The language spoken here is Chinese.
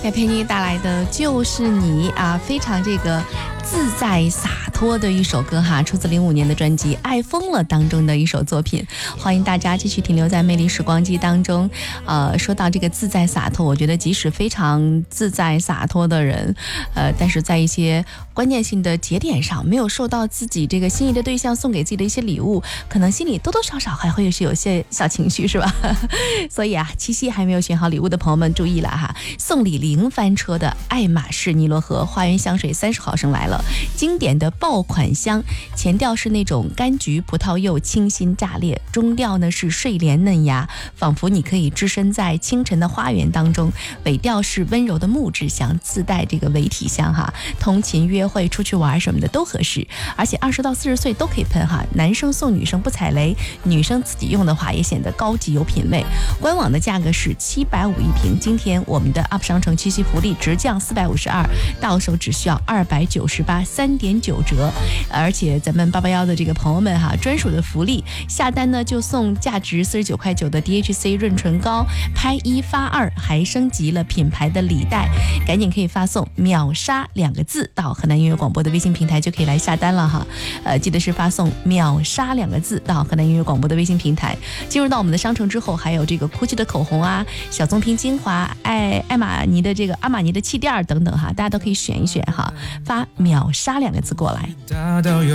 该陪你带来的就是你啊，非常这个自在洒脱的一首歌哈，出自05年的专辑《爱疯了》当中的一首作品。欢迎大家继续停留在魅力时光机当中。说到这个自在洒脱，我觉得即使非常自在洒脱的人，但是在一些关键性的节点上，没有受到自己这个心仪的对象送给自己的一些礼物，可能心里多多少少还会有些小情绪，是吧？所以啊，七夕还没有选好礼物的朋友们注意了哈，送礼零翻车的爱马仕尼罗河花园香水30毫升来了，经典的爆款香，前调是那种柑橘葡萄柚清新炸裂，中调呢是睡莲嫩芽，仿佛你可以置身在清晨的花园当中，尾调是温柔的木质香，自带这个伪体香哈，通勤约会出去玩什么的都合适，而且20到40岁都可以喷哈，男生送女生不踩雷，女生自己用的话也显得高级有品味。官网的价格是750一瓶，今天我们的 UP 商城七夕福利直降452，到手只需要298，3.9折。而且咱们881的这个朋友们哈，专属的福利，下单呢就送价值49.9块的 DHC 润唇膏，拍1发2，还升级了品牌的礼袋，赶紧可以发送秒杀2个字到河南音乐广播的微信平台就可以来下单了哈。记得是发送秒杀2个字到河南音乐广播的微信平台。进入到我们的商城之后，还有这个 GUCCI 的口红啊，小棕瓶精华，阿玛尼的这个阿玛尼的气垫等等哈，大家都可以选一选哈，发秒杀2个字过来。